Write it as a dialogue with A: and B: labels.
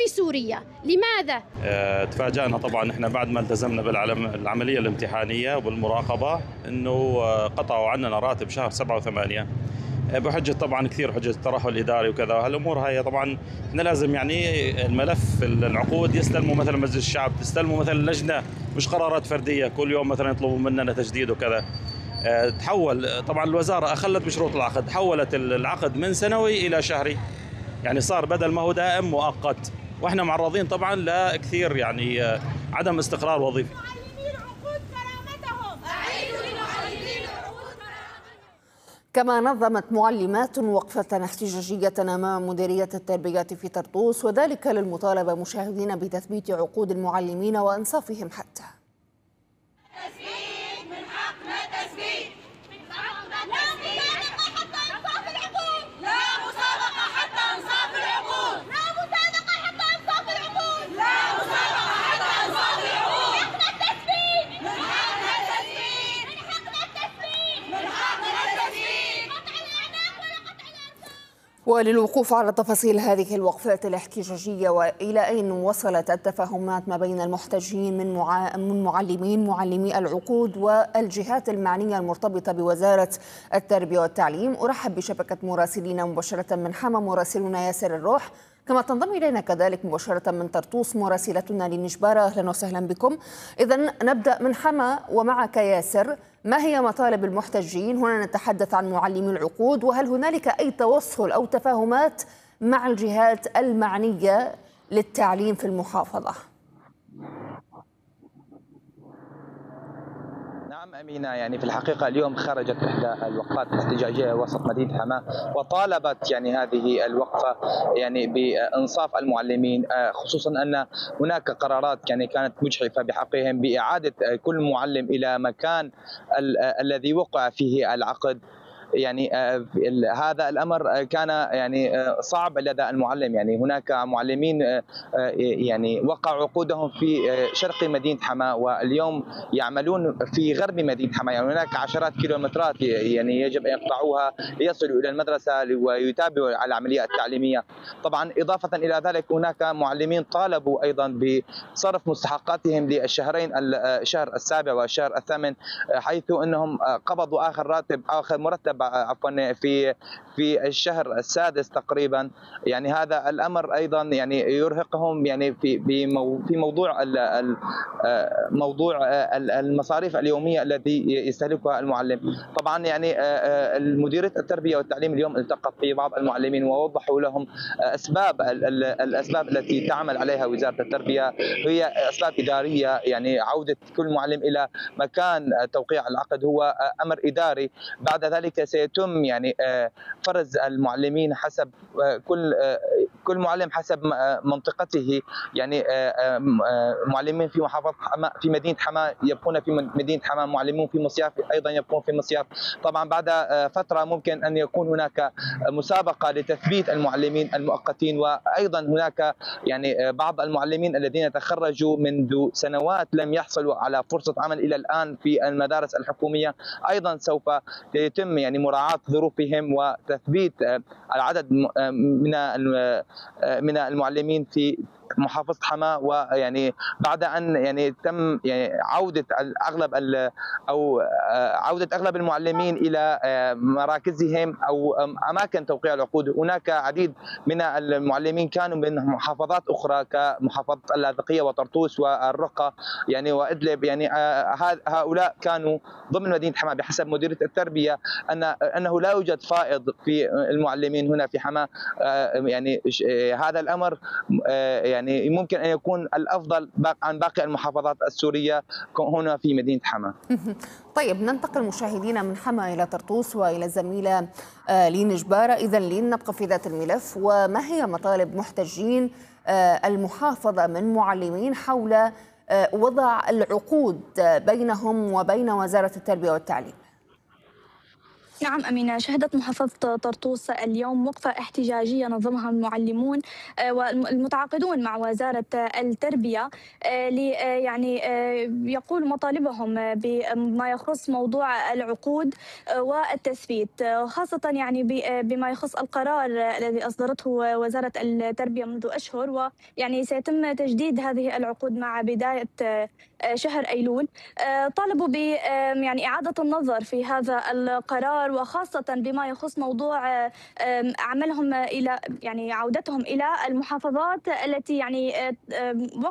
A: في سوريا. لماذا؟
B: تفاجأنا طبعا احنا بعد ما التزمنا بالعملية الامتحانية وبالمراقبة انه قطعوا عننا راتب شهر 7 و8 بحجة طبعا كثير حجة الترهل الإداري وكذا. هالأمور هاي طبعا احنا لازم يعني الملف العقود يستلموا مثلا مجلس الشعب، تستلموا مثلا لجنة، مش قرارات فردية كل يوم مثلا يطلبوا مننا تجديد وكذا. تحول طبعا الوزارة أخلت بشروط العقد، حولت العقد من سنوي إلى شهري، يعني صار بدل ما هو دائم مؤقت، واحنا معرضين طبعا لكثير يعني عدم استقرار وظيفي.
C: كما نظمت معلمات وقفة احتجاجية أمام مديرية التربية في طرطوس، وذلك للمطالبة مشاهدين بتثبيت عقود المعلمين وإنصافهم حتى. وللوقوف على تفاصيل هذه الوقفات الاحتجاجية وإلى أين وصلت التفاهمات ما بين المحتجين من معلمي العقود والجهات المعنية المرتبطة بوزارة التربية والتعليم، أرحب بشبكة مراسلين مباشرة من حما مراسلنا ياسر الروح، كما تنضم إلينا كذلك مباشرة من طرطوس مراسلتنا لنجبارة. أهلا وسهلا بكم. إذن نبدأ من حما ومعك ياسر، ما هي مطالب المحتجين؟ هنا نتحدث عن معلمي العقود، وهل هنالك أي توصل أو تفاهمات مع الجهات المعنية للتعليم في المحافظة؟
D: نعم أمينة، يعني في الحقيقة اليوم خرجت إحدى الوقفات الاحتجاجية وسط مدينة حماة وطالبت يعني هذه الوقفة يعني بإنصاف المعلمين، خصوصا أن هناك قرارات يعني كانت مجحفة بحقهم بإعادة كل معلم إلى مكان الذي وقع فيه العقد. يعني هذا الامر كان يعني صعب لدى المعلم، يعني هناك معلمين يعني وقعوا عقودهم في شرق مدينه حماة واليوم يعملون في غرب مدينه حماة، يعني هناك عشرات كيلومترات يعني يجب ان يقطعوها ليصلوا الى المدرسه ويتابعوا العمليه التعليميه. طبعا اضافه الى ذلك هناك معلمين طالبوا ايضا بصرف مستحقاتهم للشهرين، الشهر السابع والشهر الثامن، حيث انهم قبضوا اخر مرتب عفوا في الشهر السادس تقريبا. يعني هذا الامر ايضا يعني يرهقهم يعني في موضوع المصاريف اليوميه التي يستهلكها المعلم. طبعا يعني مديريه التربيه والتعليم اليوم التقت في بعض المعلمين ووضحوا لهم الاسباب التي تعمل عليها وزاره التربيه، هي اسباب اداريه، يعني عوده كل معلم الى مكان توقيع العقد هو امر اداري. بعد ذلك سيتم يعني فرز المعلمين حسب كل معلم حسب منطقته، يعني معلمين في محافظة حماة في مدينة حماة يبقون في مدينة حماة، معلمون في مصياف أيضا يبقون في مصياف. طبعا بعد فترة ممكن أن يكون هناك مسابقة لتثبيت المعلمين المؤقتين، وأيضا هناك يعني بعض المعلمين الذين تخرجوا منذ سنوات لم يحصلوا على فرصة عمل إلى الآن في المدارس الحكومية، أيضا سوف يتم يعني مراعاة ظروفهم وتثبيت العدد من المعلمين في محافظة حماة. ويعني بعد أن يعني تم يعني عودة أغلب المعلمين إلى مراكزهم أو أماكن توقيع العقود، هناك عديد من المعلمين كانوا من محافظات أخرى كمحافظة اللاذقية وطرطوس والرقة يعني وإدلب، يعني هؤلاء كانوا ضمن مدينة حماة بحسب مديرية التربية أنه لا يوجد فائض في المعلمين هنا في حماة. يعني هذا الأمر يعني ممكن أن يكون الأفضل عن باقي المحافظات السورية هنا في مدينة حماة.
C: طيب ننتقل مشاهدينا من حماة إلى طرطوس وإلى الزميلة لين جبارة. إذن لين نبقى في ذات الملف، وما هي مطالب محتجين المحافظة من معلمين حول وضع العقود بينهم وبين وزارة التربية والتعليم؟
A: نعم أمينة، شهدت محافظة طرطوس اليوم وقفة احتجاجية نظمها المعلمون والمتعاقدون مع وزارة التربية يعني يقول مطالبهم بما يخص موضوع العقود والتثبيت، خاصة يعني بما يخص القرار الذي أصدرته وزارة التربية منذ أشهر، ويعني سيتم تجديد هذه العقود مع بداية شهر أيلول. طالبوا ب يعني إعادة النظر في هذا القرار، وخاصة بما يخص موضوع عملهم إلى يعني عودتهم إلى المحافظات التي يعني